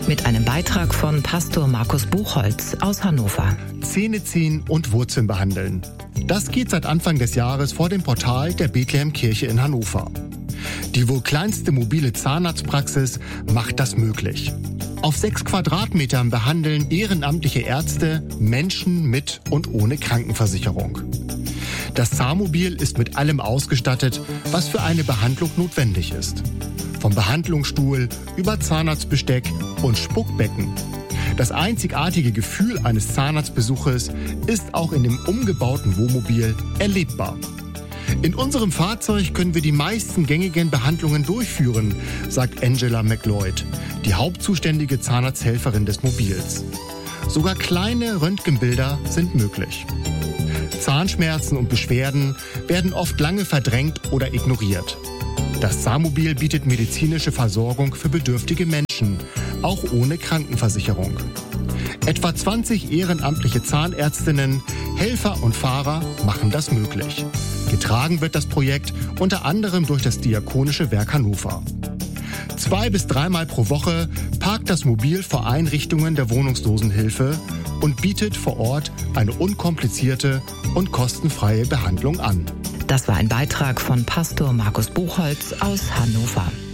Mit einem Beitrag von Pastor Markus Buchholz aus Hannover. Zähne ziehen und Wurzeln behandeln. Das geht seit Anfang des Jahres vor dem Portal der Bethlehemkirche in Hannover. Die wohl kleinste mobile Zahnarztpraxis macht das möglich. Auf 6 Quadratmetern behandeln ehrenamtliche Ärzte Menschen mit und ohne Krankenversicherung. Das Zahnmobil ist mit allem ausgestattet, was für eine Behandlung notwendig ist. Vom Behandlungsstuhl über Zahnarztbesteck und Spuckbecken. Das einzigartige Gefühl eines Zahnarztbesuches ist auch in dem umgebauten Wohnmobil erlebbar. In unserem Fahrzeug können wir die meisten gängigen Behandlungen durchführen, sagt Angela McLeod, die hauptzuständige Zahnarzthelferin des Mobils. Sogar kleine Röntgenbilder sind möglich. Zahnschmerzen und Beschwerden werden oft lange verdrängt oder ignoriert. Das Zahnmobil bietet medizinische Versorgung für bedürftige Menschen, auch ohne Krankenversicherung. Etwa 20 ehrenamtliche Zahnärztinnen, Helfer und Fahrer machen das möglich. Getragen wird das Projekt unter anderem durch das Diakonische Werk Hannover. 2- bis 3-mal pro Woche parkt das Mobil vor Einrichtungen der Wohnungslosenhilfe und bietet vor Ort eine unkomplizierte und kostenfreie Behandlung an. Das war ein Beitrag von Pastor Markus Buchholz aus Hannover.